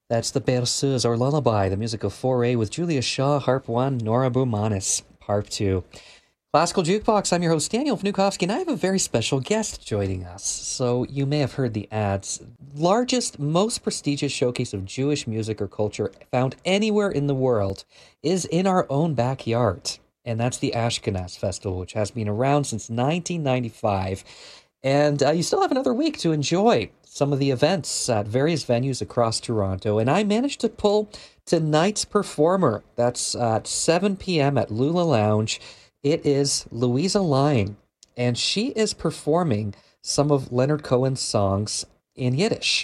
That's the Berceuse or Lullaby, the music of Foray with Julia Shaw, Harp 1, Nora Bumanis, Harp 2. Classical Jukebox, I'm your host Daniel Vnukovsky, and I have a very special guest joining us. So you may have heard the ads. Largest, most prestigious showcase of Jewish music or culture found anywhere in the world is in our own backyard. And that's the Ashkenaz Festival, which has been around since 1995. And you still have another week to enjoy some of the events at various venues across Toronto. And I managed to pull tonight's performer. That's at 7 p.m. at Lula Lounge. It is Louisa Line, and she is performing some of Leonard Cohen's songs in Yiddish.